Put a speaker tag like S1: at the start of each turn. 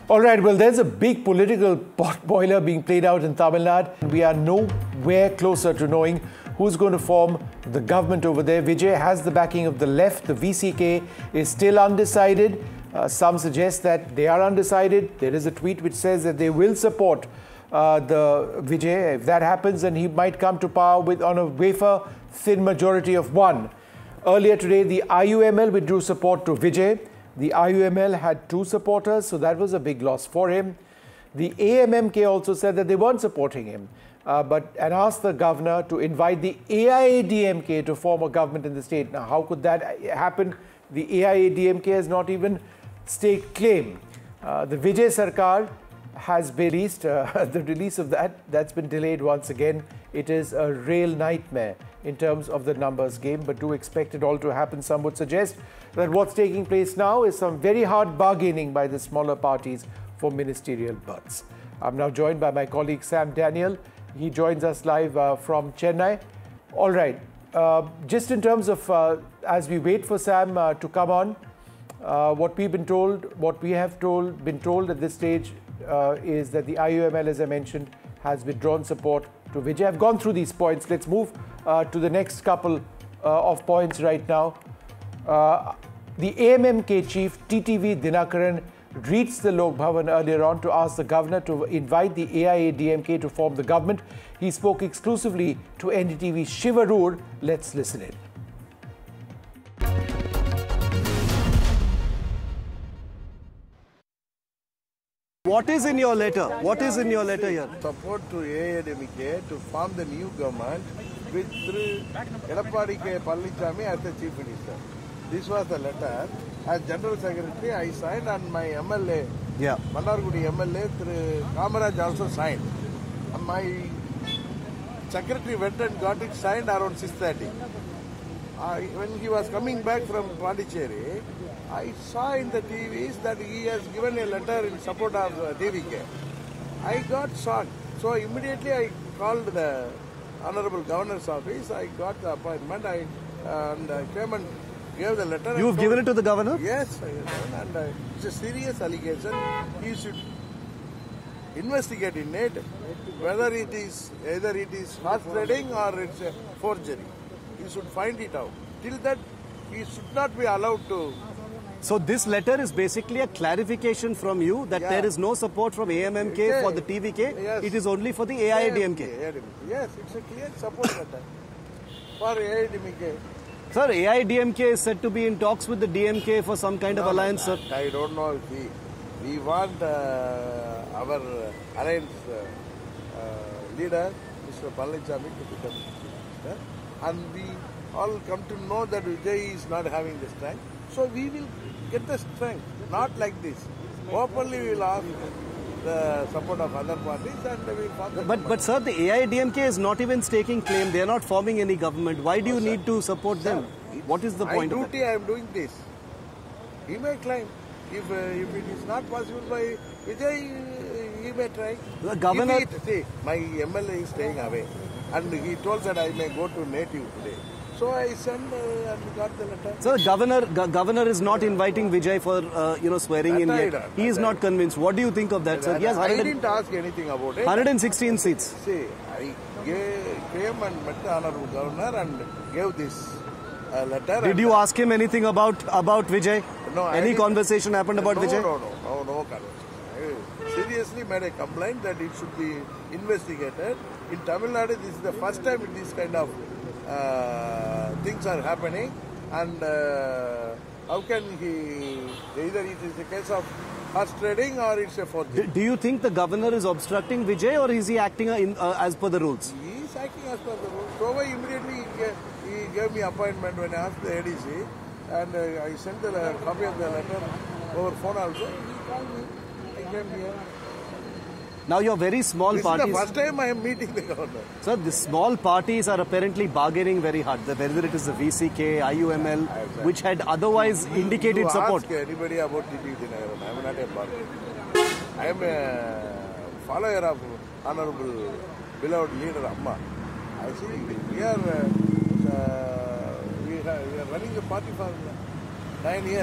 S1: All right, well, there's a big political pot boiler being played out in Tamil Nadu. We are nowhere closer to knowing who's going to form the government over there. Vijay has the backing of the left. The VCK is still undecided. Some suggest that they are undecided. There is a tweet which says that they will support the Vijay. If that happens, then he might come to power on a wafer-thin majority of one. Earlier today, the IUML withdrew support to Vijay. The IUML had 2 supporters, so that was a big loss for him. The AMMK also said that they weren't supporting him, and asked the governor to invite the AIADMK to form a government in the state. Now, how could that happen? The AIADMK has not even staked claim. The Vijay Sarkar has been released. The release of that's been delayed once again. It is a real nightmare in terms of the numbers game, but do expect it all to happen. Some would suggest that what's taking place now is some very hard bargaining by the smaller parties for ministerial berths. I'm now joined by my colleague Sam Daniel. He joins us live from Chennai. All right, just in terms of as we wait for Sam to come on, what we have been told at this stage is that the IUML, as I mentioned, has withdrawn support to Vijay. I've gone through these points. Let's move to the next couple of points right now. The AMMK chief, TTV Dinakaran, reached the Lok Bhavan earlier on to ask the governor to invite the AIADMK to form the government. He spoke exclusively to NDTV Shiva Roor. Let's listen in.
S2: What is in your letter? What is in your letter here?
S3: Support to AIADMK to form the new government with Edappadi K. Palanichami as the Chief Minister. This was the letter. As General Secretary, I signed, and my MLA, Mandargudi MLA, Kamaraj also signed. And my secretary went and got it signed around 6:30. When he was coming back from Pondicherry, I saw in the TVs that he has given a letter in support of DVK. I got shocked. So immediately I called the Honorable Governor's office. I got the appointment. I came and gave the letter.
S2: You've given it to the governor?
S3: Yes, and it's a serious allegation. He should investigate in it whether either it is horse trading or it's a forgery. He should find it out. Till that, he should not be allowed to.
S2: So this letter is basically a clarification from you that there is no support from AMMK for the TVK.
S3: Yes.
S2: It is only for the AIADMK.
S3: Yes, it's a clear support letter for AIADMK.
S2: Sir, AIADMK is said to be in talks with the DMK for some kind of alliance, sir.
S3: I don't know if we want our alliance leader, Mr. Palanichami, to become minister. And we all come to know that Vijay is not having the strength. So we will get the strength, not like this. Openly we will ask the support of other parties and we will form the government.
S2: But sir, the AIADMK is not even staking claim. They are not forming any government. Why do you need to support them? What is the point of that?
S3: I am doing this. He may claim. If it is not possible by Vijay, he may try.
S2: The governor...
S3: See, my MLA is staying away. And he told that I may go to native today. So I sent and got the letter.
S2: So governor is not inviting Vijay for swearing in yet. He is not convinced. What do you think of that, sir? Yes,
S3: I didn't ask anything about it.
S2: 116 seats.
S3: See, I came and met the Honorable Governor and gave this letter.
S2: Did you ask him anything about Vijay?
S3: No.
S2: Any conversation happened about Vijay?
S3: No conversation. I seriously made a complaint that it should be investigated. In Tamil Nadu, this is the first time this kind of things are happening, and how can he, either it is a case of horse trading or it's a forgery.
S2: Do you think the governor is obstructing Vijay, or is he acting as per the rules?
S3: He is acting as per the rules. So immediately he gave me appointment when I asked the ADC, and I sent the copy of the letter over phone also. He called me. I came here.
S2: Now your very small parties...
S3: This is the first time I am meeting the governor.
S2: Sir, the small parties are apparently bargaining very hard. Whether it is the VCK, IUML, which had otherwise indicated support.
S3: Ask anybody about TTV Dinakaran. I am not a bargainer. I am a follower of Honorable beloved leader Amma. I see we are running a party for 9 years.